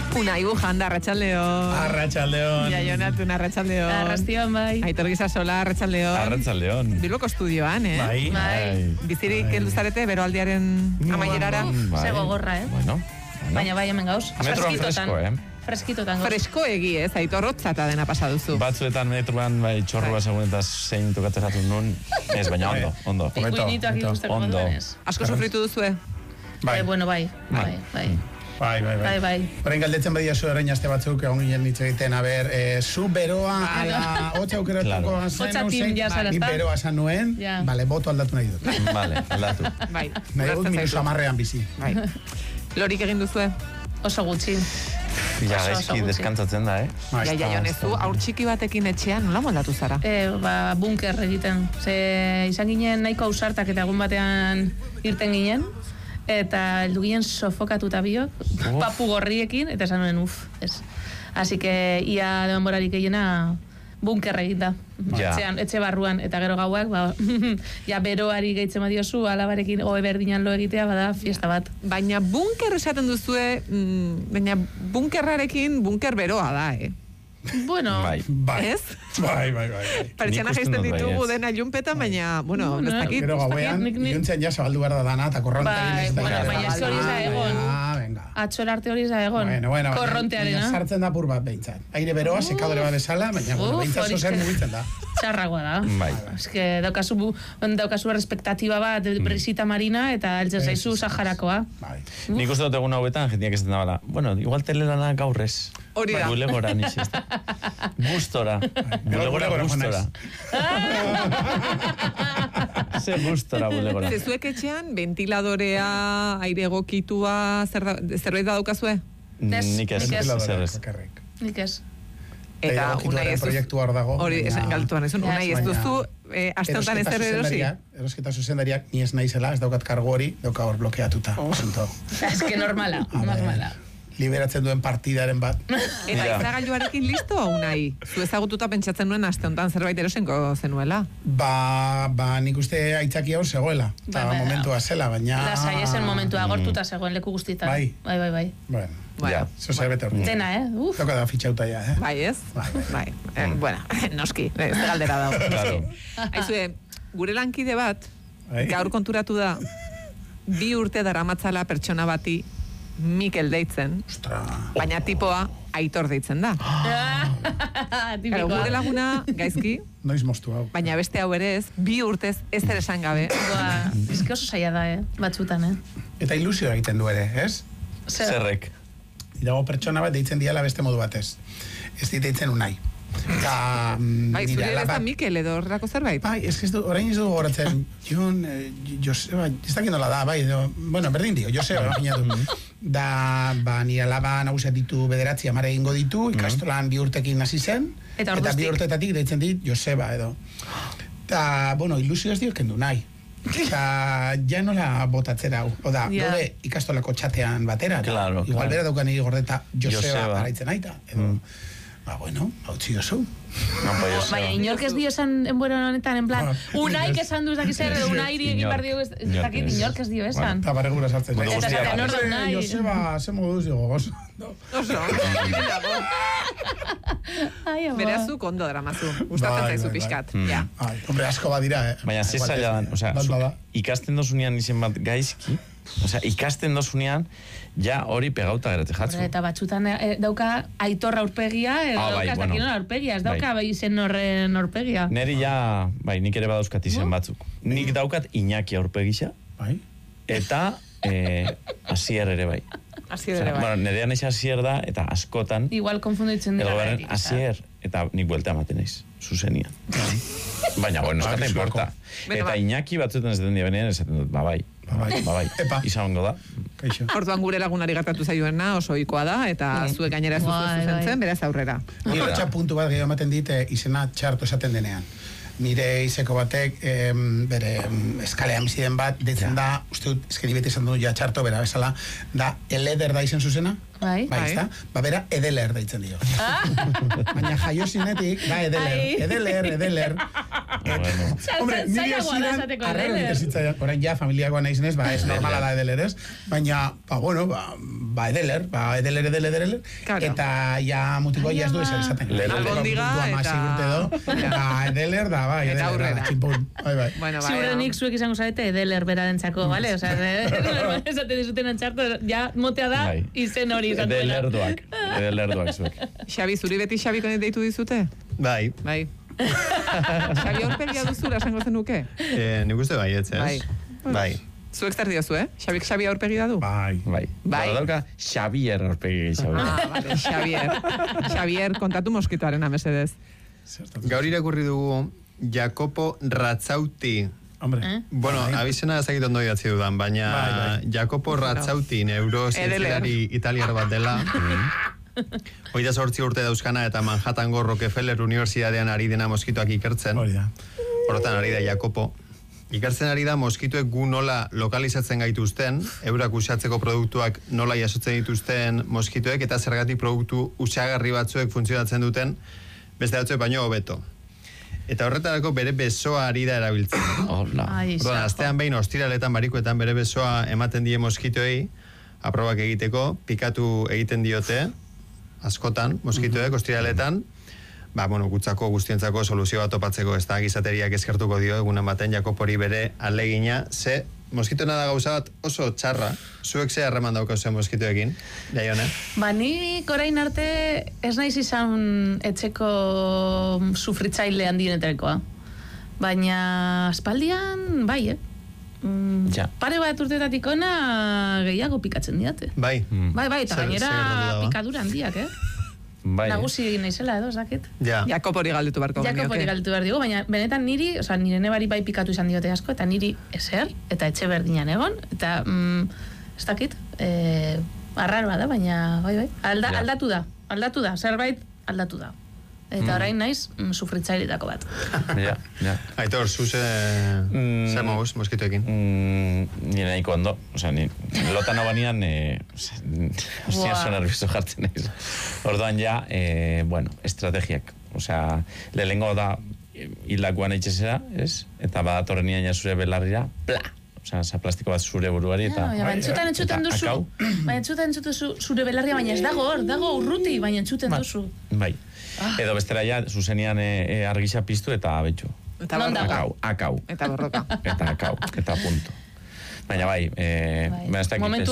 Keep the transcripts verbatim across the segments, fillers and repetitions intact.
Unai Bujanda, arratsaldeon. Arratsaldeon. Ja, Jonatun, arratsaldeon. Arrastion, bai. Aitor Gizasola, arratsaldeon. Arratsaldeon. Bilboko estudioan, eh? Bai. Bai. Bizirik heldu zarete, beroaldiaren amaierara. Bai. Ze gogorra, eh? Bueno. Baina bai hemen gauz. Metroan fresko, eh? Freskitotan gauz. Fresko egi, ez? Aitor rotzata dena pasa duzu. Batzuetan metroan, bai, txorrua segun eta zein tokatzen jatun nun. Ez, baina ondo, ondo. Pikuinitoak ikusteko Ondo. moduan ez. Asko sufritu duzue? Eh, bueno, bai, bai, bai. Bai, bai, bai. Bai, bai. Orain galdetzen badia zu orain aste batzuk egon ginen hitz egiten, a ber, eh, zu beroa ala hotza aukeratuko Claro. zen, Hotza hau tim zen, ja zara, ni ezta? beroa esan nuen, Ja. bale, boto aldatu nahi dut. Vale, aldatu. Bai. Nahi dut ulertzen minutu zaitu. amarrean bizi. Bai. Lorik egin duzue? Oso gutxi. Ja, Oso, oso gaizki gutxi. deskantzatzen da, eh? Ba, Ja, ez ja, da- jonezu, aur txiki batekin etxean, nola moldatu zara? E, ba, bunker egiten. Ze izan ginen nahiko ausartak eta egun batean irten ginen. Eta heldu ginen sofokatuta biok, papu gorriekin, eta esan nuen, uf, ez. Así que ia denborarik gehiena bunker egita. Ja. Etxean, etxe barruan, eta gero gauak, ba, ja beroari gehitzen badiozu, alabarekin oe berdinan lo egitea, bada fiesta bat. Baina bunker esaten duzue, mm, baina bunkerrarekin bunker beroa da, eh? Bueno, Bai. Bai. Ez? Bai, bai, bai. bai. Pertsiana Nik uste jaisten dut bai, ditugu ez. dena junpetan, baina, bueno, Bueno, ez dakit. Gero gauean, nik- nik- iluntzean ja zabaldu behar da dana, eta korronte Bai, egin ez da. bueno, baina ez hori za egon. Ah, venga. atxor arte hori za egon. Bueno, bueno, baina- baina korrontearena. sartzen da pur bat behintzat. Aire beroa, sekadore bat bezala, baina bueno, Uf, behintzat hori zozer eske- mugitzen da. Txarragoa da. Bai. Ez que daukazu, bu- daukazu respektatiba bat, brisita marina, eta altzen zaizu Ez, ez, ez. Saharakoa. Bai. Nik uste dut egun hauetan, jendeak ez da bala. Bueno, igual telelana gaur ez. Hori da. Bulegora nix ez da. Gustora. Bulegora bulegora gustora. Ze gustora bulegora. Zezuek etxean, ventiladorea, aire egokitua, zer da, zerbait badaukazue? Ez, Nik ez, nik ez. zer ez. Bakarrik. Nik ez. Eta Aire unai egokituaren ez duzu. proiektua hor dago. Hori, baina- esan galtuan ezun, Ja, unai ez baina- duzu, eh, aste honetan ez Erosketa zer erosi. zuzendariak- Erosketa zuzendariak, ni ez naizela, ez daukat kargu hori, dauka hor blokeatuta. asunto. Ez que normala, A ver, normala. liberatzen duen partidaren bat. Eta Ja. izagailuarekin listo, unai? Zu ezagututa pentsatzen nuen aste honetan zerbait erosenko zenuela. Ba, ba, nik uste aitzaki hor zegoela. Eta Ba, ba, momentua zela, baina... Lasai esen momentua agortuta zegoen leku guztietan. Bai. Bai, bai, bai. Bueno, Bueno, Ja. zo zerbait hor. Dena, eh? Uf. Dauka da fitxauta ja, eh? bai ez? Bai, Bai. Eh, bueno, noski, ez da galdera dago. Claro. Aizue, gure lankide bat, Bai. gaur konturatu da, bi urte daramatzala pertsona bati Mikel deitzen, Ostra. baina tipoa Aitor deitzen da. Claro, Tipikoa. gure laguna gaizki, Noiz moztu hau. baina beste hau ere ez, bi urtez ez ere esan gabe. Ba, ez que oso zaila da, eh? Batzutan, eh? Eta ilusio egiten du ere, ez? Zer? Zerrek. Dago pertsona bat deitzen diala beste modu batez. Ez dit deitzen unai. Eta... mm, Bai, nire zure ere ez da alaba- Mikel edo horrelako zerbait. Bai, ez que ez du, orain ez du goratzen, Jon, eh, Joseba, ez dakit nola da, bai, edo, bueno, berdin dio, Joseba, imaginatu. Da, ba, nire alaba nagusia ditu bederatzi, amare egingo ditu, ikastolan bi urtekin hasi zen, Eta eta bi orduztik? urtetatik deitzen dit Joseba, edo. Eta, bueno, ilusio ez dio kendu nahi. Eta, ja nola botatzera hau. Oda, Ja. dode ikastolako txatean batera. eta Claro, igual claro. bera daukan niri gordeta Joseba, Joseba. paraitzen aita. Edo, ba, bueno, hau txiozu. No, bai, ez. Baina inork ez dio esan enbuero honetan, en plan, Ba, unaik ez. esan du ez dakit zer, edo unairi egin Inork. behar dio, ez ez Inork dakit ez. inork ez dio esan. Eta barregura sartzen. Bueno, naiz. Eta guztia esaten bat. hor da unai. Joseba, ze moduz digo, gozo. No. Oso, nago. Ai, ama. Berazuk ondo dramazu. Gustatzen Bai, zaizu bai, pixkat. bai. Ja. Ai, hombre, asko badira, eh? Baina ze Igual zaila ez, dan, osea, bat zuk bada. ikasten dozunean izen bat gaizki, osea, ikasten dozunean, ja hori pegauta gerate jatzu. Hombre, eta batzutan eh, dauka Aitor aurpegia, edo Ah, bai, dauka ez bueno. dakinon aurpegia, ez dauka Bai. bai izen horren aurpegia. Neri ja, bai, nik ere badauzkat izen batzuk. Nik daukat Iñaki aurpegisa, Bai? eta eh, Asier ere bai. Asi Osea, ere bai. bueno, nerean eix Asier da, eta askotan, Igual konfunditzen dira. edo beren beraiek, eta- Asier, eta nik buelta ematen naiz, zuzenian. Baina, bueno, Ba, eskata gizuako. importa. Beno, Eta ba. Iñaki batzuetan ez den diabenean, esaten dut, ba bai, Ba, bai. ba bai, Epa. izango da. Kaixo. Orduan gure lagunari gertatu zaioena oso ohikoa da, eta zuek gainera ez duzu Bai, zuzentzen, bai. beraz aurrera. Ni Hori da. hortxa puntu bat gehiago ematen dit eh, izena txarto esaten denean. Nire izeko batek, em, bere em, eskalean bizi den bat, deitzen da, uste dut, eskeni beti esan du ja txarto, bera bezala, da, eleder da izen zuzena? Bai. Bai, Bai. ezta? Ba, bera, edeler deitzen dio. Baina jaio zinetik, da, edeler. Ai. Edeler, edeler. Hombre, niri hasieran arraro egiten orain ja familiakoa naizenez, ba, ez normala da edeler, ez? Baina, ba, bueno, ba, ba edeler, ba, edeler, edeler, edeler, eta ja mutiko ja ez du esan esaten. Albondiga, eta... Ba, edeler da, bai, eta aurrera. Bai, bai. Ziurrenik zuek izango zarete edeler berarentzako, bale? Osa, esate dizuten antxarto, ja motea da, izen hori izan duela. Edelerduak, edelerduak zuek. Xabi, zuri beti Xabi konet deitu dizute? Bai. Bai. Xabi aurpegia duzura esango zenuke? Eh, nik uste bai, ez, ez? Bai. Bai. Zuek zer diozu, eh? Xabik Xabi aurpegi da du? Bai. Bai. Bai. Bara dauka Xavier aurpegi Xavier. Ah, vale, Xavier. Xavier, kontatu moskitoaren amesedez. Gaur irakurri dugu Jacopo Razzauti. Hombre. Eh? Bueno, abizena ezakit ondo idatzi dudan, baina Bai, bai. Jacopo Razzauti neurozientzialari italiar bat dela. Hogeita zortzi urte dauzkana eta Manhattango Rockefeller Unibertsitatean ari dena moskitoak ikertzen. Hori da. Horretan ari da Jacopo. Ikertzen ari da moskitoek gu nola lokalizatzen gaituzten, eurak usatzeko produktuak nola jasotzen dituzten moskitoek, eta zergatik produktu usagarri batzuek funtzionatzen duten beste batzuek baino hobeto. Eta horretarako bere besoa ari da erabiltzen. Hola. Orduan, astean behin ostiraletan barikoetan bere besoa ematen die moskitoei, aprobak egiteko, pikatu egiten diote, askotan, moskitoek, ostiraletan, ba, bueno, gutzako guztientzako soluzio bat topatzeko, ez da, gizateriak eskertuko dio, egunen baten Jakopori bere alegina, ze, moskitoena da gauza bat oso txarra, zuek ze harreman daukauzen moskitoekin, Jaione? Ba, nik orain arte ez naiz izan etxeko sufritzaile handienetarikoa. Baina aspaldian, bai, eh? Mm, Ja. Pare bat urtetatik ona gehiago pikatzen diate. Bai. Bai, bai, eta Zer- gainera zer gertatu da, ba? pikadura handiak, eh? Bai. Nagusi naizela edo, zakit. Ja. Jakopori galdetu barko Jakopori galdetu behar digu, baina benetan niri, oza, nire nebari bai pikatu izan diote asko, eta niri ezer, eta etxe berdinan egon, eta, mm, ez dakit, eh, arraroa da, baina, bai, bai, Alda, Ja. aldatu da, aldatu da, zerbait aldatu da. Eta orain naiz, mm, sufritzailetako bat. Ja, ja. Aitor, zuze, Mm. zer mauz moskitoekin? Mm, ni nahiko ondo, osea, ni lotan hau banean, eh, ostia, Buah. oso nervioso jartzen naiz. Orduan ja, eh, bueno, estrategiak. Osea, lehenengo da, eh, hilakoan eitxezera, ez? Eta badatorren nian ja zure belarrira, pla! Osea, za plastiko bat zure buruari, eta... Ja, baina entzutan entzuten eta duzu, akau. baina entzutan entzuten duzu zure belarria, baina ez dago hor, dago urruti, baina entzuten duzu. Bai. Edo bestera ja, zuzenian e, e, argisa piztu eta abetxu. Eta Non borroka. dago? Akau, akau. Eta borroka. Eta akau, eta punto. Baina bai, e, Bai. ez dakit, Momentu ez-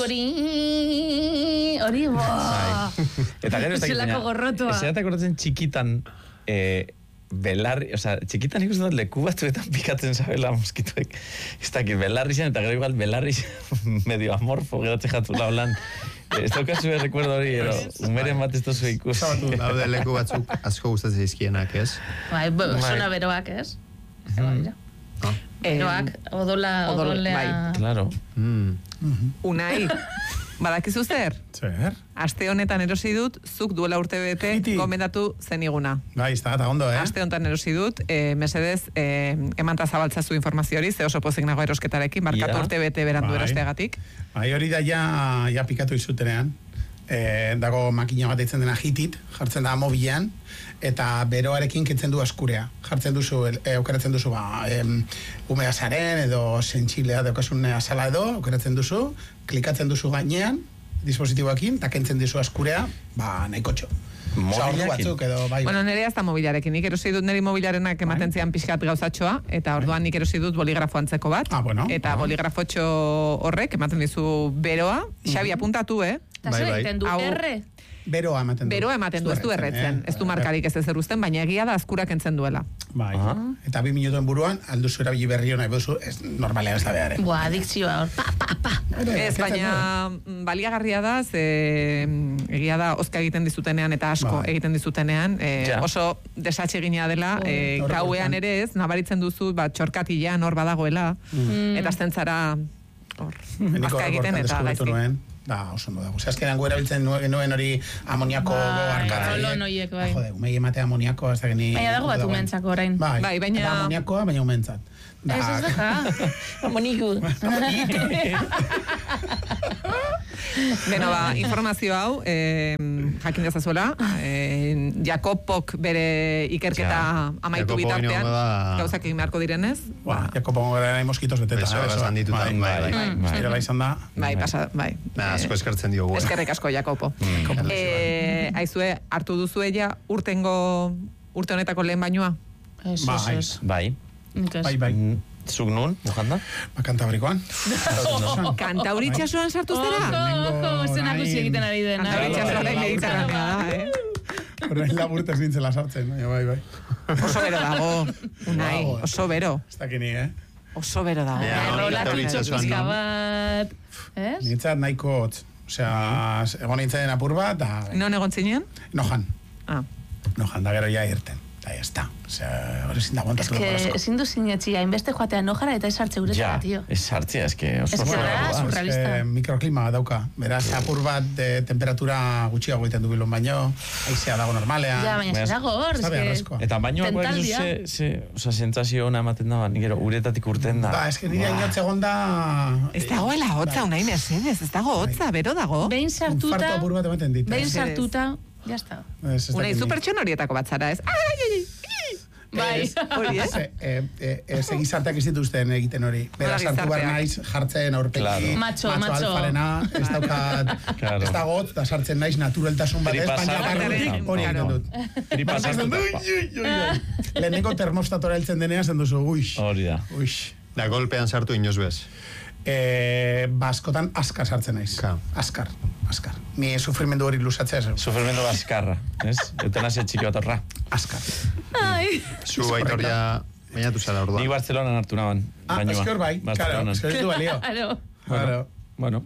hori, hori, boa. Eta gero ez dakit, Zelako gorrotoa. ez zeratak horretzen txikitan, e, belarri, oza, txikitan ikusten dut leku batzuetan pikatzen zabela moskituek. Ez dakit, belarri zen, eta gero igual belarri medio amorfo geratzen jatu laulan. Ez daukazu errekuerdo hori, ero, umeren bat ez tozu ikusi. Daude leku batzuk asko gustatzen izkienak, ez? Bai, bo, Bai. zona beroak, ez? Bai, beroak, odola, odol, odolea... bai. Claro. Mm. Unai, badakizu zer? Zer? Aste honetan erosi dut, zuk duela urte bete Iti. gomendatu zeniguna. Bai, ez da, eta ondo, eh? Aste honetan erosi dut, eh, mesedez, eh, emanta zabaltza zu informazio hori, ze oso pozik nago erosketarekin, barkatu Ja. urte bete berandu Bai. erosteagatik. Bai, hori da ja, ja pikatu izutenean. E, dago makina bat eitzen dena hitit, jartzen da mobilean, eta beroarekin kentzen du askurea. Jartzen duzu, e, aukeratzen duzu, ba, em, umea zaren, edo sentxilea daukasun azala edo, aukeratzen duzu, klikatzen duzu gainean, dispositiboekin, eta kentzen duzu askurea, ba, nahikotxo. Osa, ordu Mobilarekin? batzuk edo, bai, Bueno, nire hasta mobilarekin. Nik erosi dut niri mobilarenak ematen zian pixkat gauzatxoa, eta orduan nik erosi dut boligrafo antzeko bat. Ah, bueno. Eta Ah. boligrafotxo horrek ematen dizu beroa. Xabi, apuntatu, eh? Eta Bai, zer bai. egiten du, Hau- erre? beroa ematen du. Beroa ematen du, ez du erretzen. Ez du markarik ez ezer uzten, baina egia da azkurak entzen duela. Bai. Aha. Eta bi minutuen buruan, alduzu erabili berri hona ebuzu, ez normalean ez da behar, eh? Boa, adikzioa hor, pa, pa, pa. Ez, baina mm, baliagarria da, ze mm, egia da oska egiten dizutenean eta asko Bai. egiten dizutenean, eh, Ja. oso desatsegina dela, eh, Horretan. gauean ere ez, nabaritzen duzu, bat txorkatilean hor badagoela, eta azten zara hor, Niko bazka egiten reportan eta deskubritu gaizki. nuen. Da, oso ondo dago. Ose, azkenan gu erabiltzen nuen, nuen hori amoniako Bai, gogarkara. rolon horiek, bai. Jode, umei ematea amoniako, ez da geni... Baina dago bat umentzako orain. Bai, Bai, baina- Eta amoniakoa, baina umentzat. Da, Ez ez da, Amoniku. Beno, ba, informazio hau, eh, jakin dezazuela, eh, Jakobok bere ikerketa Ja, amaitu Jakobo bitartean, inoengo da- gauzak egin beharko direnez. Ba, Jakobo gara nahi moskitos beteta. Besoa eh, gazan dituta, bai, bai, bai, bai. bai. Zirela izan da. Bai, pasa, bai. Ba, asko Eh, eskertzen diogu. eh. Eskerrik asko, Jakobo. Mm. Eh, aizue, hartu duzu ella urtengo, urte honetako lehen bainoa? Ez, Bai. ez, ez. Bai. Nik ez. Bai, bai. Mm, Zuk nun, Mujanda? Ba, kantabrikoan. Kantauritxasuan sartu zera? Ojo, ojo, zen akusi egiten ari dena. Kantauritxasua da mediterranea da, eh? Horrein laburtez nintzela sartzen, baina bai, bai. Oso bero dago, Unai, Dago. oso bero. Ez dakini, eh? Oso bero dago. Ja, Errolatitxo Kantauritxasuan, pizka no? bat. Ez? Nintzat nahiko hotz. Osea, egon nintzen apur bat, da... Non egon zinen? Nojan. Ah. Nojan, da gero ja irten. Da, ya está. Osea, hori zin da Ez aguantatu que dago asko. ezin du zinetxi, hainbeste joatea nojara eta esartze uretara, Ja, tio. ez sartzea, ez que oso Ez que oso da, barroa. surra- surrealista. Eh, mikroklima bat dauka. Beraz, apur bat de temperatura gutxiago egiten du bilon baino, haizea dago normalean. Ja, baina Beraz, ez dago hor, Zabe arrezkoa. Eta bainoak bakizu Tentaldia. ze, ze, oza, sentzazio ona ematen da, ba, nik gero uretatik urten da. Ba, eske nire inotz egon da... Ez dagoela hotza, Unai Mercedes, ez dago hotza, bero dago. Behin sartuta, Infarto apur bat ematen dit. behin eh? sartuta, ya está. Ez, ez Unai, dakit zu nik. pertsona horietako bat zara, ez? Ai, ai, ai, Bai. hori, ez? Ze, eh, eh, eh, ze gizarteak ez dituzten egiten hori. Beraz, Nola sartu behar gizarteak? naiz jartzen aurpegi. Claro. Macho, macho. alfarena, ez daukat, Claro. ez dagot, da sartzen naiz naturaltasun batez, Tripa baina sartzen, barrutik hori claro. egiten dut. Tripa Baina sartu esan dut, tapa. ui, ui, ui. Lehenengo termostatora heltzen denean zen duzu, uix, Hori da. uix. Da, golpean sartu inoz bez. Eh, baskotan askar sartzen naiz. Ka. Askar, askar. Ni sufrimendu hori lusatzea, ez? Sufrimendu baskarra, ez? Eutanasia txiki bat horra. Askar. Ai. Zu aitor ja bainatu zara orduan. Nik Bartzelonan hartu naban. Ah, bainoa. esker bai, claro, Bartzelonan. esker ditu balio. Claro. Claro. Bueno,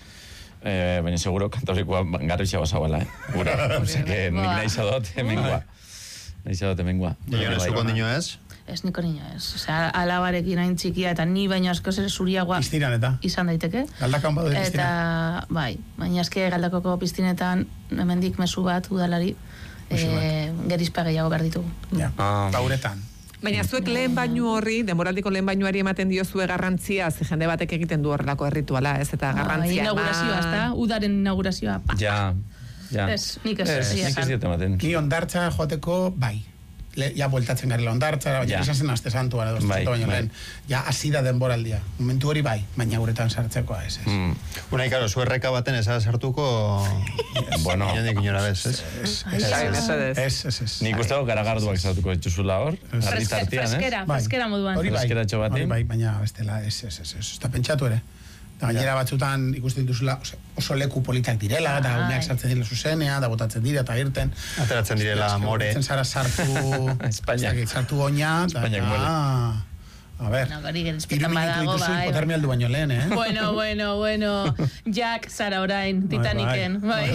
eh, baina seguro kantabrikoa garritxa basagoela, eh? Gura, osea, que nik Ba. nahi zadot hemengua. Nahi zadot hemengua. Baina zu kondino ez? Ez niko niño ez. Osea, alabarekin hain txikia eta ni baino asko zer zuriagoa Piztinan eta. izan daiteke. Galdakan badu piztina. Eta, bai, baina eske galdakoko piztinetan hemendik mezu bat udalari Mezu bat. eh, gerizpa gehiago behar ditugu. Ja, Ah. ba uretan. Baina zuek lehen bainu horri, denboraldiko lehen bainuari ematen diozue garrantzia, ze jende batek egiten du horrelako errituala, ez? Eta garrantzia Bai, inaugurazioa, ez da? Udaren inaugurazioa. Pa. Ja, ja. Ez, nik ez, Ez, egia nik ez esan. diot ematen. Ni ondartza joateko, bai. Le, ja, bueltatzen garela ondartzara, baina Ja. izan zen aste santua, edo, Bai, bai, baino bai. lehen. Ja, hasi da denboraldia. Momentu hori bai, baina uretan sartzekoa, ez, ez. Mm. Unai, karo, zu erreka baten ez sartuko... Bueno. Inondik inora bez, ez? Ez, Ai, ez, Bai, ez. mesedez. ez, ez, ez. Nik uste dut garagarduak zartuko dituzula hor, Ez. harri Freske- tartian, ez? Freskera, Bai. freskera moduan. Hori bai, Freskeratxo batean. hori bai, baina bestela, ez, ez, ez, ez, ez, eta pentsatu ere. Da, gainera batzutan ikusten dituzula oso, oso leku politak direla, eta Bai. umeak sartzen dira zuzenean, da botatzen dira, eta irten. Ateratzen direla more. Botatzen zara sartu... Espainia. ez dakit, sartu oina, eta... Espainia muele. ah, a ber, No, hori hiru gerizpetan minutu badago, dituzu bai. hipotermia aldu baino lehen, eh? Bueno, bueno, bueno. Jack zara orain, Titaniken. Bai.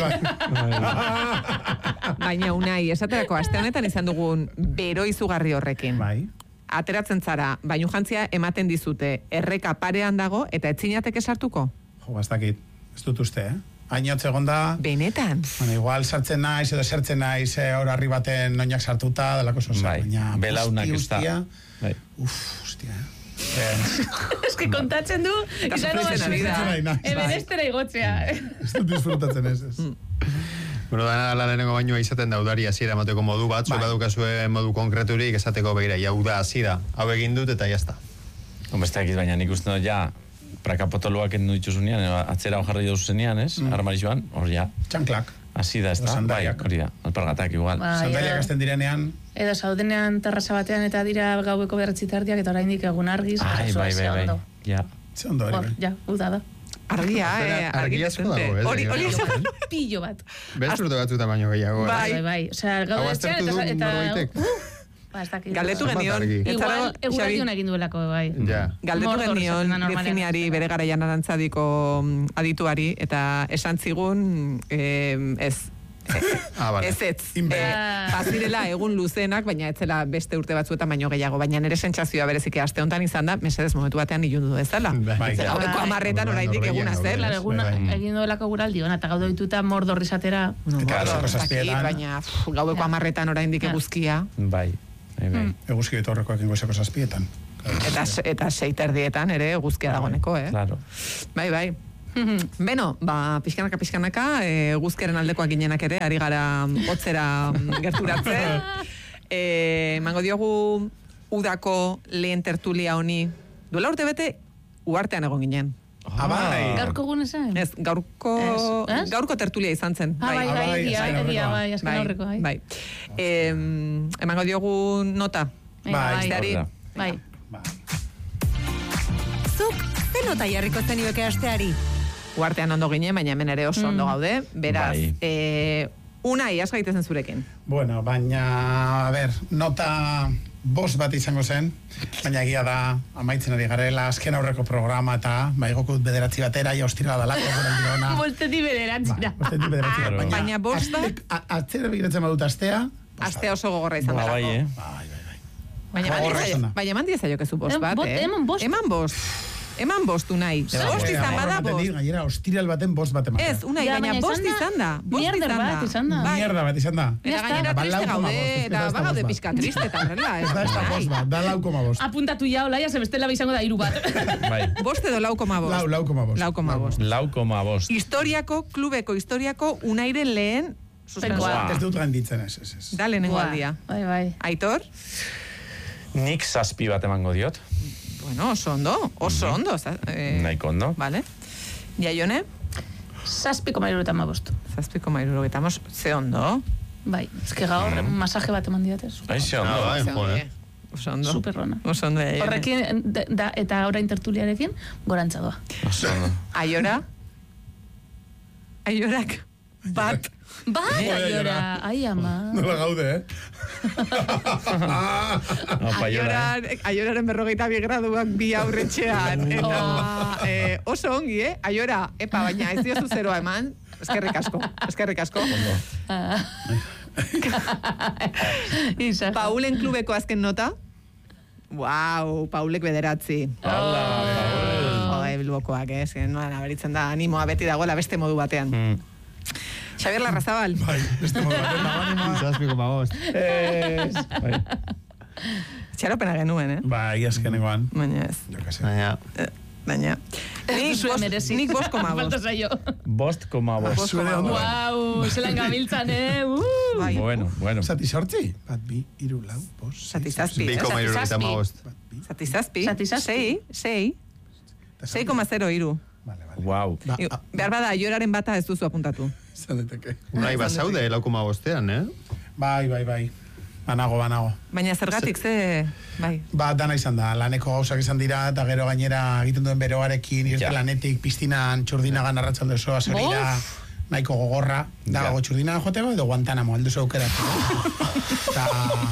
Baina Unai, esaterako aste honetan izan dugun bero izugarri horrekin. Bai. Ateratzen zara, bainu jantzia ematen dizute, erreka parean dago, eta etzinateke sartuko? Jo, bastakit, ez dut uste, eh? Hainotz egon da, Benetan. bueno, igual sartzen naiz, edo sartzen naiz, eh, hor harri baten noinak sartuta, delako zoza, Bai, baina... belaunak ez da. ustia, Bai. Uf, hostia, eh? Eh, Ez que kontatzen du, Eta izango sufritzen ari da. bazuta, Bai, naiz, bai. Everestera igotzea. ez dut disfrutatzen ez, ez. Bueno, da la lehenengo bainoa izaten da udari hasiera emateko modu bat, zuek Bai. badukazue modu konkreturik esateko begira, ja uda hasi da. Hau egin dut eta jazta. Hombre, ez dakit, baina nik uste dut ja, prakapotoloak endu dituzunean, edo atzera jarri dauzenean, ez? Mm. Armarixoan, hor ja, Txanklak. hasi da, ez Edo da? Bai, sandaliak. hori da, alpargatak igual. Bai, Sandaliak edo- hasten direnean, Edo zaudenean terraza batean eta dira gaueko beratzi tardiak eta oraindik egun argiz. Ai, oso bai, ze bai, bai. ondo. Ja. ze ondo hori, Hor, bai. ja, uda da. Argia, eh? Argi Argi asko dezente. dago, ez? Hori, hori Pillo esan. Pillo bat. Beste urte batzuta baino gehiago, eh? Bai. Bai, bai. Osea, Hau gaude aztertu etxean du eta... eta norbaitek? Ba, ez dakit. Galdetu Zenbat genion. argi? ez zara, Igual, Xabi, eguraldion egin duelako, bai. Ja. Galdetu Mordor genion esaten da normalean. Virginiari bere garaian arantzadiko mm, adituari, eta esan zigun, eh, ez, Ah, vale. ez ez. Inbe. Eh, bazirela egun luzenak, baina etzela beste urte batzuetan baino gehiago. Baina nire sentsazioa bereziki aste honetan izan da, mesedez momentu batean ilundu ez dela. Bai. Zer, Gaueko Bai. hamarretan Bai, oraindik Norvegian, eguna zer. Claro, egun Bai, bai. egin duelako guraldi hona, eta gaude dituta mordor izatera. No, Claro, ez zeko dakit, zazpietan. baina pff, gaueko hamarretan oraindik Ja. eguzkia. Bai, bai, bai. Eguzki betorrekoak ingoizeko zazpietan. Eta, eta sei terdietan ere eguzkia dagoeneko, eh? Claro. Bai, bai. Beno, ba, pixkanaka, pixkanaka, e, guzkeren aldekoak ginenak ere, ari gara hotzera gerturatzen. E, mango diogu udako lehen tertulia honi, duela urte bete, uartean egon ginen. Abai. Gaurko gune zen? Ez, gaurko, Ez, ez? gaurko tertulia izan zen. Ah, bai, bai, Bai, egia, azken egia, aurrekoa. bai, azken aurreko, bai. Bai. Em, emango diogu nota. Venga, Bai, Besteari. Horra. Bai. Ba. Zuk, ze nota jarriko zenioke asteari? Uartean ondo ginen, baina hemen ere oso ondo gaude. Beraz, Bai. e, unai, has gaitezen zurekin. Bueno, baina, a ber, nota bost bat izango zen, baina egia da, amaitzen ari garela, azken aurreko programa eta, bai, gokut bederatzi batera, ja ostira dalako, gora girona. Volteti bederatzira. Ba, bostetik bederatzi, Ah, baina, baina bost bat- aztek- a- atzera begiratzen badut astea, Aste oso gogorra izan Ba, delako. bai, eh? bai, bai, bai. Baina eman Gogorra diezaio- izan da. baina eman diezaiokezu bost Em, bat, bot- eh? eman bost. Eman bost. Eman bost, unai. Bost izan bada bost. Gainera, ostiral baten bost bat ematea. Ez, unai, Ja, baina baina bost izan da. izan da. Bost Mierder izan bat da. izan da. Bai. Mierda bat izan da. Eta Ya gainera está. Ba, triste lau koma gaude, bost, ez eta da, ez da bagaude bost pixka triste, eta horrela. Ez da, ez da bost bat, da lau koma bost. Apuntatu ja, olaia, ze bestela izango da hiru bat. Bai. Bost edo lau koma bost. Lau, lau koma bost. Lau koma bost. Lau koma bost. Historiako, klubeko historiako, unairen lehen suspensua. Ez dut ganditzen, ez, ez, ez. Da lehenengo Buah, aldia. Bai, bai. Aitor? Nik zazpi bat emango diot. Bueno, oso ondo, oso ondo. za- Eh, Nahiko ondo. Vale. Jaione? Zazpi koma hirurogeita hamabost. Zazpi koma hirurogeita hamabost. Ze ondo. Bai, ezke gaur masaje bat eman diatez. Aixe ondo. Ah, bai, Ze ondo, jo, eh. eh. Oso ondo. Superrona. Oso ondo, Jaione. Horrekin, da, da, eta orain tertuliarekin, gorantza doa. Oso ondo. Aiora? Aiorak? Bat. Bai, aiora, ai ama. Nola gaude, eh? Opa, Aiora, eh? Aioran, Aioraren berrogeita bi graduak bi aurretxean. Eta eh, oso ongi, eh? Aiora, epa, baina ez diozu zeroa eman. Eskerrik asko, eskerrik asko. Isa. Paulen klubeko azken nota? Wow, Paulek bederatzi. Hala, Joder, bilbokoak, eh? Zen, noan, aberitzen da, animoa beti dagoela beste modu batean. Mm. Xabier Larrazabal. Bai, beste modu baten dago animoa. Zazpi koma bost. Ez. Bai. Txaropena genuen, eh? Bai, azkenekoan. Baina ez. Jo, que sé. Baina, Eh, Baina. Nik Zuen bost, merezi. nik bost koma Falta bost. zaio. Bost koma bost. Bost Zure koma ondo. bost. Wow, zelan gabiltzan, eh? Uh. Bai. Bueno, bueno. Zati sortzi? Bat, bi, iru, lau, bost, sei, Zati zazpi, bi eh? koma hirurogeita Zazpi. hamabost. bat, bi. Zati zazpi. Zati zazpi. Sei, sei. Eta sei koma zero iru. Vale, vale. Wow. Ba, Igo, ah, Behar bada, Aioraren bata ez duzu apuntatu. izan daiteke. Unai bazaude, lau koma bostean, eh? Bai, bai, bai. Banago, banago. Baina zergatik, ze... Bai. Ba, dana izan da, laneko gauzak izan dira, eta gero gainera egiten duen beroarekin, irte Ja. lanetik, piztinan, txurdinagan arratsalde osoa zerira, nahiko gogorra, Ja. dago txurdina joteko edo Guantanamo, aldu zu aukeratu. Eta,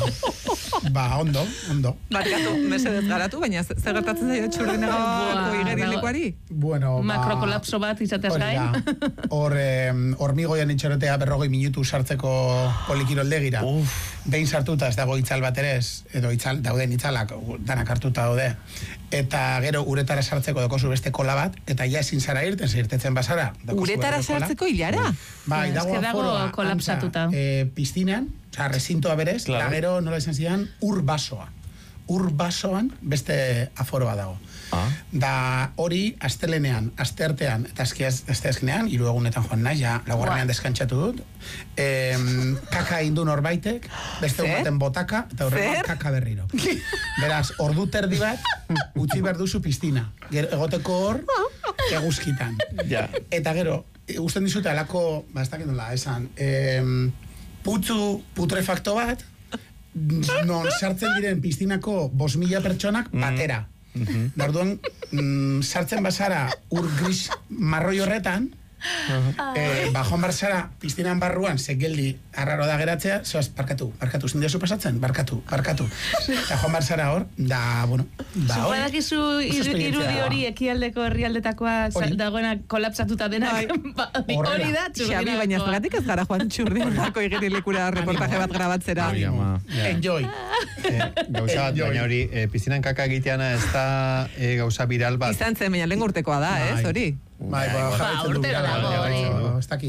ba, ondo, ondo. Barkatu, mesedez garatu, baina ze- zer gertatzen zaio txurdinagako Buah, igerilekuari? Bueno, ba, Makrokolapso bat izateaz hori gain. da. Hor, em, hormigoian itxarotea berrogei minutu sartzeko polikiroldegira. Uf. Behin sartuta ez dago itzal bat ere ez, edo itzal, dauden itzalak danak hartuta daude. Eta gero uretara sartzeko dokozu beste kola bat, eta ja ezin zara irten, ze irtetzen bazara. daukazu Uretara berriro kola. sartzeko hilara? Bai, Ez dago que dago aforoa, kolapsatuta. antza, eh, piztinan, oza, resintoa berez, Claro. eta gero nola izan zidan, ur basoa. Ur basoan beste aforoa dago. Ah. Da hori astelenean, asteartean eta azkiaz asteazkenean, hiru egunetan joan naiz, ja laugarrenean Buah. deskantsatu dut. Em, kaka indu norbaitek, beste Zer? baten botaka eta horrela Zer? kaka berriro. Beraz, ordu terdi bat utzi behar duzu piztina. Gero egoteko hor eguzkitan. Ja. Eta gero, e, usten dizute alako, ba, ez dakit nola, esan, em, putzu putrefakto bat, non sartzen diren piztinako bos mila pertsonak batera. Da orduan, mm, sartzen bazara ur gris marroi horretan, eh, bajoan barzara piztinan barruan, segeldi arraro da geratzea, zoaz, barkatu, barkatu, zindiazu pasatzen, barkatu, barkatu. Eta joan barzara hor, da, bueno, da Zuk hori. badakizu Oso iru- esperientzia irudi da. hori ekialdeko herrialdetakoa za- Hori. dagoena kolapsatuta denak. Ba, Horrela. hori da, Xabi, baina zergatik ez gara joan txurdinagako igerilekura reportaje bat grabatzera. Ai, ama. Enjoy. Eh, gauza bat, Enjoy. baina hori, eh, piztinan kaka egiteana ez da eh, gauza viral bat. Izan zen, baina lehen urtekoa da, ez, Bai. hori? Bai, ba, Ba, jarraitzen du. urtero gara, dago jarraitzen hori. du, Ez dakit.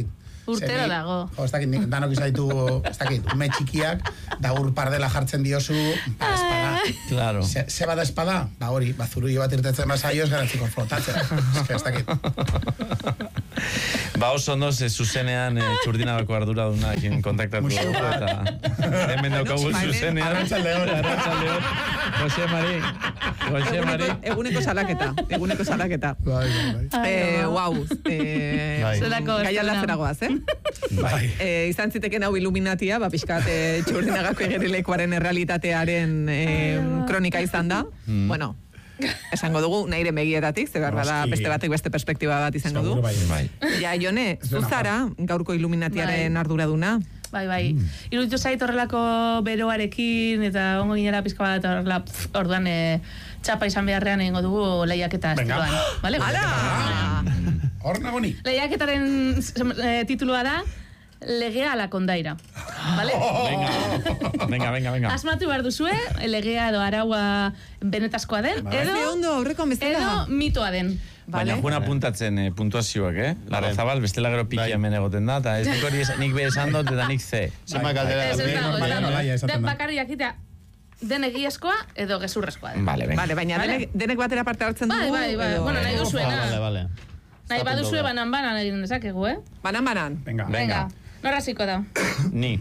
Urtero dago. Jo, ez dakit, nik danok izaitu, ez dakit, ume txikiak, da ur pardela jartzen diozu, ba, espada. Claro. Se, se bada espada, ba hori, ba zurullo bat irtetzen basaioz, garatziko flotatzen. Ez que ez dakit. Ba, oso ondo, ze zuzenean eh, txurdinabako arduradunakin kontaktatu Museo dugu, eta hemen daukagu zuzenean. Arratsaldeon. Arratsaldeon. Jose Mari. Jose Mari. Eguneko, eguneko salaketa, eguneko salaketa. Bai, bai, bai. Eh, wow, eh, Bai. Zelako gai estona. aldazeragoaz, eh? Bai. Eh, izan ziteken hau Illuminatia, ba, pixkat eh, txurdinagako egerilekuaren errealitatearen eh, kronika izan da. Bueno, esango dugu, nahiren begietatik, ze behar bada Noski. beste batek beste perspektiba bat izango du. Seguro bai. Bai. Ja, Jone, Ez dena zuzara, gaurko Illuminatiaren arduraduna. Bai, bai. Iruditu zait horrelako beroarekin, eta ongo ginera pizka bat, eta horrela, pff, orduan, e, txapa izan beharrean egingo dugu lehiaketa Venga. estiloan. Vale? Ala! Hor nago ni. Lehiaketaren e, titulua da, Legea ala kondaira. Vale? Venga, venga, venga, venga. Asmatu behar duzue, legea edo araua benetazkoa den, edo, Ze ondo, aurreko edo bezala. mitoa den. Baina Vale. juna puntatzen eh, puntuazioak, eh? Larra zabal, bestela gero piki Bai. hemen egoten da, eta ez nik hori es- nik be esan dut, eta nik ze. Zenbat galdera Ez, ez daude? dago, ez baina dago. nolaia esaten Den da. bakarri jakitea, den egiazkoa edo gezurrezkoa den. Vale, venga. Vale, baina Vale. denek, denek batera parte hartzen Bai, dugu. bai, bai. edo- Bueno, nahi edo- duzuena. Ah, vale, vale. Nahi baduzue banan-banan egin dezakegu, eh? Banan, banan. Venga. Venga. Venga. Norra ziko da. Ni.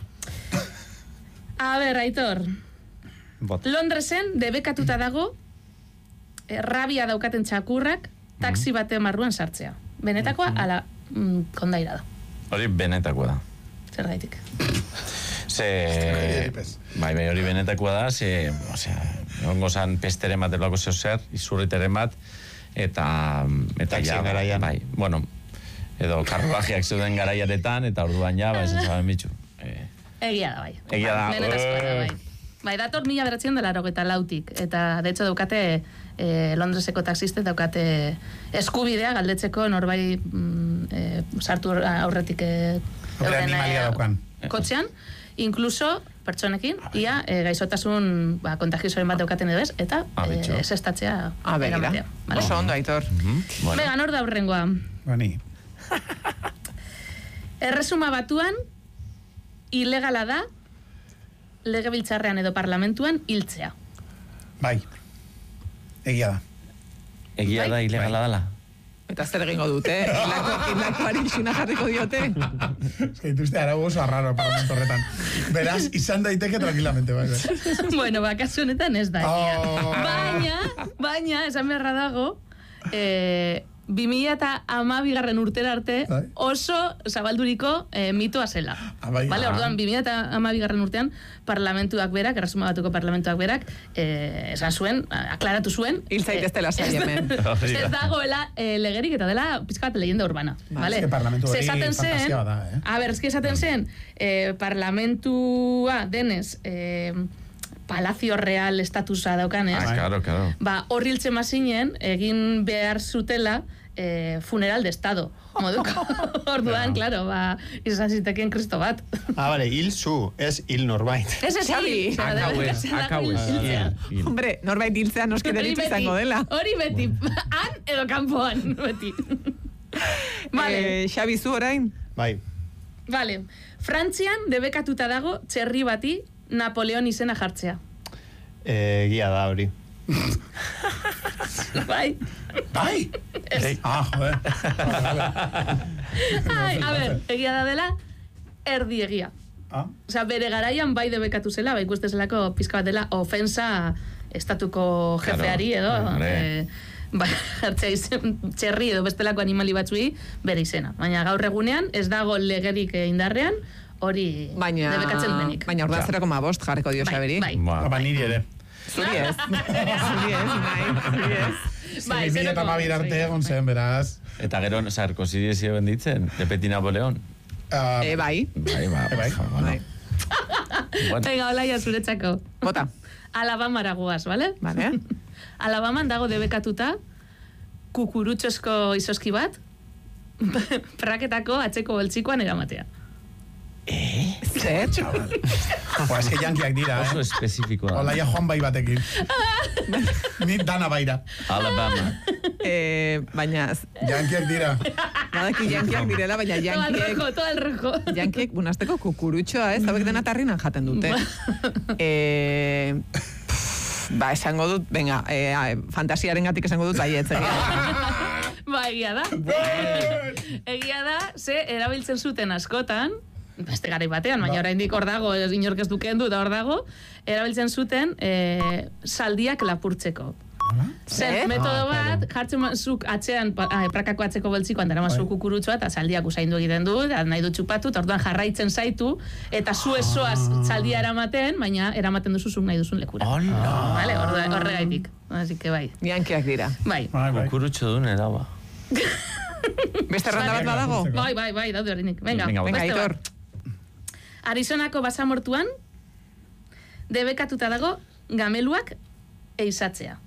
A ber, Aitor. Bot. Londresen debekatuta dago eh, rabia daukaten txakurrak taxi batean marruan sartzea. Benetakoa ala mm, kondaira da. Hori benetakoa da. Zer gaitik. Ze... Bai, bai, hori benetakoa da, ze... Osea, egongo zan pesteren bat elako zeo zer, izurriteren bat, eta... eta Taxien ja, garaian. Bai, bueno, edo karruajeak zeuden garaiaretan, eta orduan ja, ba, esan zaben bitxu. Eh, Egia da, bai. Egia da. Benetakoa da, bai. Bai, dator mila beratzen dela eta lautik. Eta, de hecho, daukate eh, Londreseko taxistek daukate eskubidea galdetzeko norbait mm, eh, sartu aurretik eh, Bere euren, animalia eh, daukan. kotxean, incluso pertsonekin, ia eh, gaizotasun ba, kontagiosoren bat daukaten edo ez, eta Ah, bitxo. eh, ez estatzea Ah, begira. eramatea. Vale? Oso ondo, Aitor. mhm, bueno. Bega, nor da hurrengoa. Bani. Erresuma batuan, ilegala da, legebiltzarrean edo parlamentuan hiltzea. Bai. Egia da. Egia da, ilegala dela. Eta zer egingo dute, hilako, hilakoari isuna jarriko diote. Ez que dituzte arau oso arraro parlamento horretan. Beraz, izan daiteke tranquilamente, bai, bai. Bueno, ba, kasu honetan ez da. egia. Oh. Baina, baina, esan beharra dago, eh, bi mila eta hamabigarren urtera arte Bai. oso zabalduriko eh, mitoa zela. Ah, bai. Vale, Ah. orduan, bi mila eta hamabigarren urtean parlamentuak berak, Erresuma Batuko parlamentuak berak, eh, esan zuen, aklaratu zuen. Hil zaitezte lasai hemen. Hori da. Ez dagoela eh, legerik eta dela pizka bat leyenda urbana. Vale? Ez que parlamentu hori Ze esaten zen, fantasia da, eh? A ber, eski esaten zen, eh, parlamentua denez, eh, Palacio Real estatusa daukanez, Ah, claro, claro. ba, horri hiltzen mazinen, egin behar zutela eh, funeral de estado. Moduko. Orduan, claro, ba, izan zitekien kristo bat. Ah, vale, hil zu, ez hil norbait. Ez ez, Xabi. hil. Akau ez, akau ez. Hiltzea. Hil, hil. Hombre, norbait hiltzea noski Hori delitu beti, izango dela. Hori beti, han edo kanpoan, beti. Vale. Eh, Xabi, zu orain? Bai. Vale. Frantzian debekatuta dago txerri bati Napoleon izena jartzea. Eh, Egia da hori. Bai. Bai? Ez. Ah, joder. Ai, a ber, egia da dela, erdi egia. Ah, Osea, bere garaian bai debekatu zela, bai ikuste zelako pizka bat dela ofensa estatuko jefeari edo, hombre. eh, bai, jartzea izen, txerri edo bestelako animali batzuei bere izena. Baina gaur egunean ez dago legerik eh, indarrean, hori Baina, debekatzen denik. baina orduan zero koma bost jarriko dio Bai, Xaberi. bai. Ba, ba, niri ere. Zuri ez. Zuri ez, nahi, zuri ez. Bai, Bai, zero koma eta arte bost, egon zen, beraz. eta gero, Sarkozy dizio benditzen, de Petit Napoleon. Ah, E, bai, Bai, ba, bai. ja, bueno. bai. Bueno, Venga, olaia zuretzako. Bota, Alabamara guaz, bale? bale? Alabaman dago debekatuta kukurutxosko izoski bat praketako atzeko boltsikoan eramatea. Zer Zer? Chaval. Ba, eske jankiak dira, Oso eh? espezifikoa da. Olaia Juan bai batekin. Ni dana baira. Alabama. Eh, baina, Jankiak dira. badaki jankiak direla, baina Todo al jankiek... rojo, todo al rojo. Jankiek bunasteko kukurutxoa, ez? Hauek dena tarrinan jaten dute. eh, pff, ba, esango dut, venga, eh, fantasiaren gatik esango dut, baietz. Ba, egia da. Egia da, ze erabiltzen zuten askotan, beste garai batean, baina oraindik hor dago, ez inork ez du kendu, da hor dago, erabiltzen zuten eh, saldiak lapurtzeko. Zen, Zer? metodo bat, jartzen zuk atzean, pa- ah, prakako atzeko beltzikoan dara mazu kukurutxoa, eta saldiak usaindu egiten du, da nahi du txupatu, eta orduan jarraitzen zaitu, eta zu esoaz saldia eramaten, baina eramaten duzu zuk nahi duzun lekura. Hola. Vale, horre- horregaitik. Así que bai. Jankiak dira. Bai. Bai, bai. Kukurutxo duen eraba. Beste erranda bat badago? Bai, bai, bai, daude horrenik. Venga, Venga, Venga, beste Aitor. bat. Arizonako basamortuan, debekatuta dago gameluak eisatzea.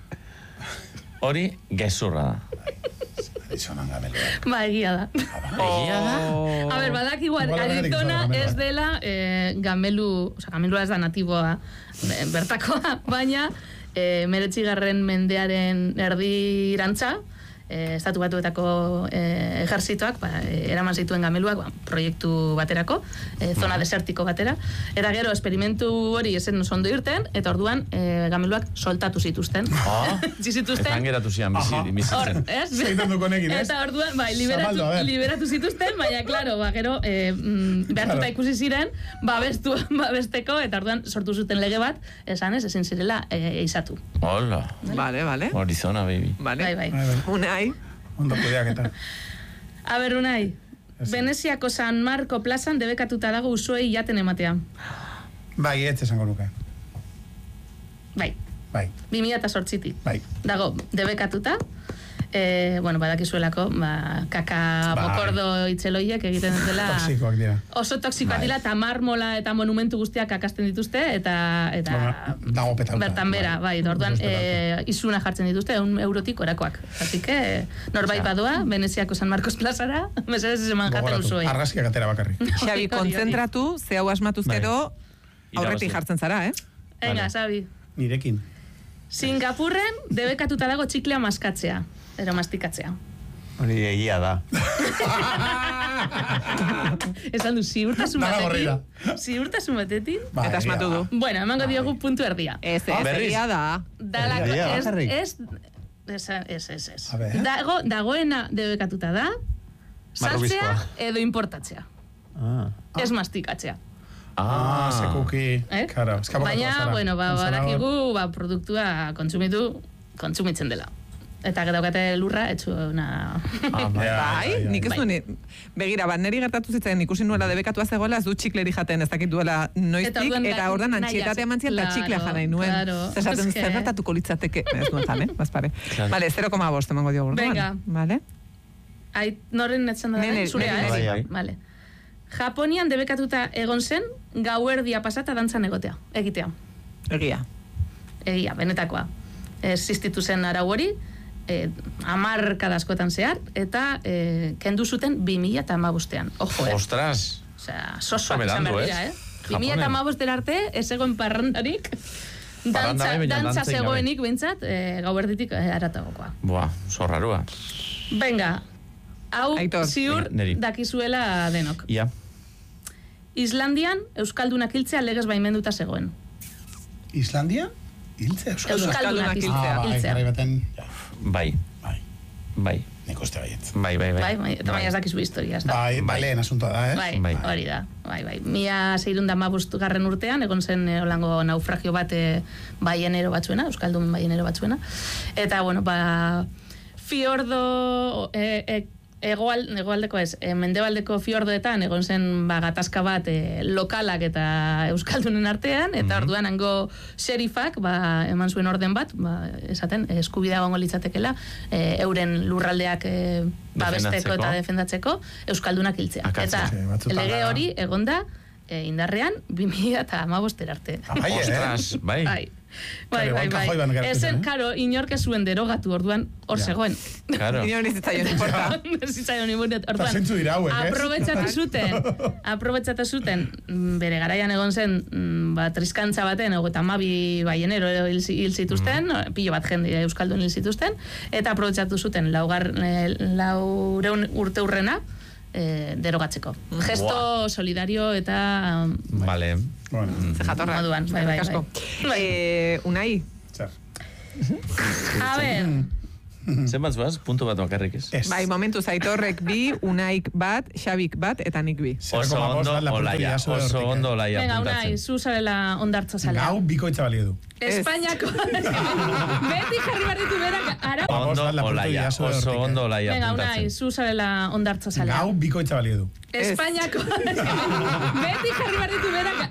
Hori gezurra da. Arizonan gameluak. Ba, egia da. Egia da? A ber, badak igual, Igual bakarrik Arizona izan da gamelua. ez dela eh, gamelu, oza, gamelua ez da natiboa eh, bertakoa, baina eh, meretzigarren mendearen erdirantza, eh, estatu batuetako eh, ejerzitoak, ba, eh, eraman zituen gameluak, ba, proiektu baterako, eh, zona desertiko batera, eta gero esperimentu hori esen ondo irten, eta orduan eh, gameluak soltatu zituzten. Ah, Zituzten. Ezan geratu zian bizi, Hor, bizitzen. ez? Segitzen duko nekin, ez? Eta orduan, bai, liberatu, Zabaldo, a ver. liberatu zituzten, baina, klaro, ba, gero, eh, mm, behartuta Claro. ikusi ziren, babestu, babesteko, eta orduan sortu zuten lege bat, esan ez, ezin zirela eh, eizatu. Hola. Vale, vale. Arizona, baby. Vale. Bai, bai. Bai, bai. Unai. Ondo kudeak eta. A ber, Unai, Veneziako San Marco plazan debekatuta dago usuei jaten ematea. Bai, ez esango nuke. Bai, Bai, bi mila zortzitik. bai. Dago, debekatuta, eh, bueno, badakizuelako, ba, kaka Bai. mokordo itxeloiek egiten dutela... Toxikoak dira. Oso toksikoak Bai. dira, eta marmola eta monumentu guztiak akasten dituzte, eta... eta Ba, dago petauta. bertan bera, bai, orduan, Oso petauta. e, izuna jartzen dituzte, un eurotik orakoak. Así que, norbait badoa, Veneziako San Marcos plazara, mesedez eman jaten Gogoratu. usuei. Argazkiak atera bakarrik. Xabi, Hori, hori. kontzentratu, ze hau asmatuz Bai. gero, aurretik Irabazi. jartzen zara, eh? Venga, Vale. Sabi. Nirekin. Singapurren debekatuta dago txiklea maskatzea, ero mastikatzea. Hori egia da. Esan du, ziurtasun Dana gorrira. batekin, ziurtasun batekin. Ba, Eta asmatu egia du. da. Bueno, emango diogu puntu erdia. Ez, ez, berriz. egia da. Dalako, Egia, ez, bakarrik. ez, ez, ez, ez, ez. A ver. Dago, dagoena debekatuta da, saltzea Marrobizkoa. edo importatzea. Ah. Ez mastikatzea. Ah, sekuki. Eh? Claro, eskabokatu Baina, zara. bueno, ba, Consolador. badakigu, ba, produktua kontsumitu, kontsumitzen dela. Eta daukate lurra, etxuna... Ah, bai. Ja, Bai, ja, ja. nik ez Bai. duen, begira, bat neri gertatu zitzen ikusi nuela debekatua zegoela, ez du txikleri jaten, ez dakit duela noiztik, Eta orduan eta ga- ordan nahiaz. antxietatea mantzia eta Claro, txiklea janai nuen. claro. Zesaten Eske- zer gertatuko litzateke, ez duen jan, eh? Bazpare. Claro. Vale, zero koma bost emango diogu. orduan. Venga. Vale? Ai, noren etzen da, Nene, zurea, nene, ez? bai, bai. Vale. Japonian debekatuta egon zen, gauerdia pasata dantzan egotea, egitea. Egia. Egia, benetakoa. Existitu zen arau hori, eh, amarkada askotan zehar, eta eh, kendu zuten bi mila eta hamabostean. Ojo, eh? Ostras. Osea, sosoak Oso izan berandu, behar dira, ez? eh? bi mila eta hamabosten arte, ez egon parrandarik, Parranda dantza, bai, baina dantza dantzaik gabe. zegoenik behintzat, eh, gauerditik eh, aratagokoa. Buah, zorrarua. Venga, hau Aitor. ziur Venga, neri. dakizuela denok. Ia. Islandian, Euskaldunak hiltzea legez baimenduta zegoen. Islandia? Hiltzea, Euskalduna. Euskaldunak hiltzea. hiltzea. Ah, bai, hiltzea. garai baten. Ja, Bai, bai, bai, nik uste baietz. bai, bai, bai. Bai, bai, eta baina ez dakizu historia, ez da. Bai, bai, Bai. lehen asuntoa da, eh? Bai, Bai. hori da. Bai, bai. Mila zeirunda mabost garren urtean, egon zen eh, holango naufragio bat eh, baienero batzuena, Euskaldun baienero batzuena. Eta, bueno, ba, fiordo, e, e, egoal, egoaldeko ez, e, mendebaldeko fiordoetan egon zen ba, gatazka bat e, lokalak eta Euskaldunen artean, eta orduan hango xerifak ba, eman zuen orden bat, ba, esaten, eskubidea egongo litzatekela, e, euren lurraldeak e, babesteko Defendatzeko. eta defendatzeko Euskaldunak hiltzea. Akatzea. Eta Sí, batzutan lege da. hori egonda e, indarrean bi mila eta hamabostera arte. Ah, bai, eh? Ostras, bai. Bai. Bai, bai, bai. Ezen, karo, inork ez zuen derogatu, orduan, hor zegoen. Claro. Inor ez zitzaion importa. Ez zitzaion importa. Eta Orduan, zentzu dira hauek, ez? aprobetxatu zuten, aprobetxatu zuten, mm, bere garaian egon zen, mm, ba, triskantza baten, eta mabi baienero hil hil zituzten, pilo bat jende euskaldun hil zituzten, eta aprobetxatu zuten laugar, eh, laureun urte urrena, eh, derogatzeko. Gesto solidario eta... Vale. Bueno, Ze jatorra. Moduan, bai, bai, Asko. bai. Eh, Unai, zer. A ver, Zenbat zuaz, puntu bat bakarrik ez. Ez. bai, momentu Aitorrek bi, Unaik bat, Xabik bat, eta nik bi. Oso ondo olaia, oso ondo olaia venga, Unai, puntatzen. zu zarela ondartza zalea. Gau bikoitza balio du. Espainiako... Beti jarri behar ditu berak, ara... Ondo Vamos, olaia, puntu oso hortik, ondo eh. olaia Venga, Unai, puntatzen. zu zarela ondartza zalea. Gau bikoitza balio du. Espainiako... Beti jarri behar ditu berak,